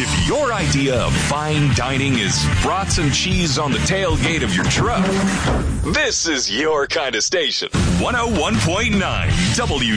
If your idea of fine dining is brats and cheese on the tailgate of your truck, this is your kind of station. 101.9 W